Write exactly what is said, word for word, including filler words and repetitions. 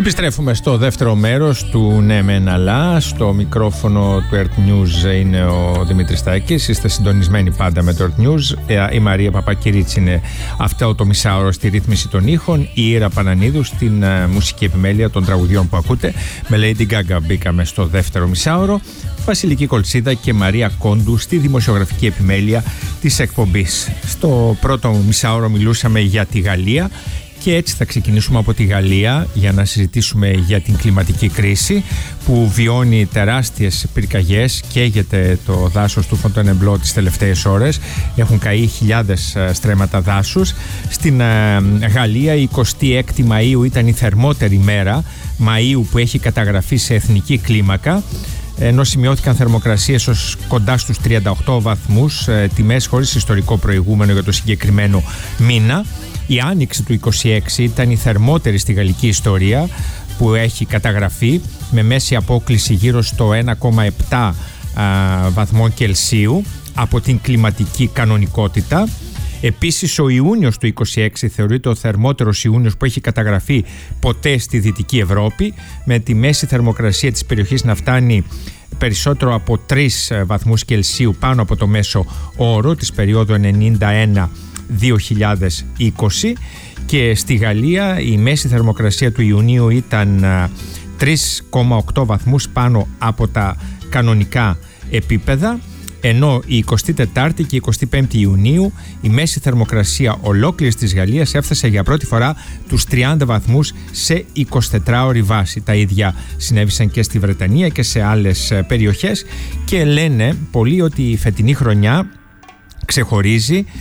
Επιστρέφουμε στο δεύτερο μέρος του Ναι Μεν Αλλά. Στο μικρόφωνο του Earth News είναι ο Δημήτρης Τάκης. Είστε συντονισμένοι πάντα με το Earth News. Η Μαρία Παπακυρίτση είναι αυτό το μισάωρο στη ρύθμιση των ήχων. Η Ήρα Πανανίδου στην uh, μουσική επιμέλεια των τραγουδιών που ακούτε. Με Lady Gaga μπήκαμε στο δεύτερο μισάωρο. Βασιλική Κολτσίδα και Μαρία Κόντου στη δημοσιογραφική επιμέλεια της εκπομπής. Στο πρώτο μισάωρο μιλούσαμε για τη Γαλλία. Και έτσι θα ξεκινήσουμε από τη Γαλλία για να συζητήσουμε για την κλιματική κρίση που βιώνει τεράστιες πυρκαγιές. Καίγεται το δάσος του Φοντενεμπλό τις τελευταίες ώρες. Έχουν καεί χιλιάδες στρέμματα δάσους. Στην Γαλλία η εικοστή έκτη Μαΐου ήταν η θερμότερη μέρα Μαΐου που έχει καταγραφεί σε εθνική κλίμακα, ενώ σημειώθηκαν θερμοκρασίες ως κοντά στους τριάντα οκτώ βαθμούς, τιμές χωρίς ιστορικό προηγούμενο για το συγκεκριμένο μήνα. Η άνοιξη του είκοσι έξι ήταν η θερμότερη στη γαλλική ιστορία που έχει καταγραφεί, με μέση απόκλιση γύρω στο ένα κόμμα επτά βαθμών Κελσίου από την κλιματική κανονικότητα. Επίσης ο Ιούνιος του είκοσι έξι θεωρείται ο θερμότερος Ιούνιος που έχει καταγραφεί ποτέ στη Δυτική Ευρώπη, με τη μέση θερμοκρασία της περιοχής να φτάνει περισσότερο από τρεις βαθμούς Κελσίου πάνω από το μέσο όρο της περίοδου ενενήντα ένα δύο χιλιάδες είκοσι, και στη Γαλλία η μέση θερμοκρασία του Ιουνίου ήταν τρεις κόμμα οκτώ βαθμούς πάνω από τα κανονικά επίπεδα, ενώ η εικοστή τετάρτη και η εικοστή πέμπτη Ιουνίου η μέση θερμοκρασία ολόκληρης της Γαλλίας έφτασε για πρώτη φορά τους τριάντα βαθμούς σε εικοσιτετράωρη βάση. Τα ίδια συνέβησαν και στη Βρετανία και σε άλλες περιοχές, και λένε πολλοί ότι η φετινή χρονιά ξεχωρίζει